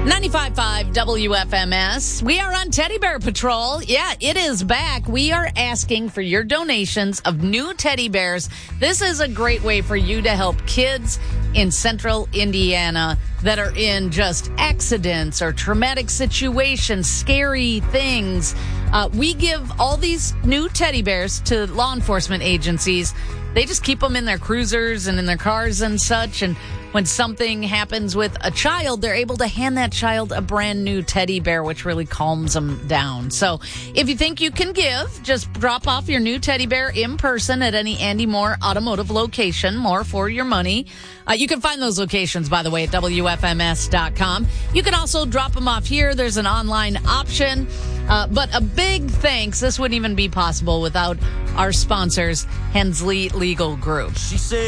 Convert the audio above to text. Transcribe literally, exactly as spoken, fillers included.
ninety-five point five W F M S. We are on Teddy Bear Patrol. Yeah, it is back. We are asking for your donations of new teddy bears. This is a great way for you to help kids in central Indiana that are in just accidents or traumatic situations, scary things. Uh, we give all these new teddy bears to law enforcement agencies. They just keep them in their cruisers and in their cars and such. And when something happens with a child, they're able to hand that child a brand new teddy bear, which really calms them down. So if you think you can give, just drop off your new teddy bear in person at any Andy Moore automotive location. More for your money. Uh, you can find those locations, by the way, at W F M S dot com. You can also drop them off here. There's an online option. Uh, but a big thanks. This wouldn't even be possible without our sponsors, Hensley Legal Group. She said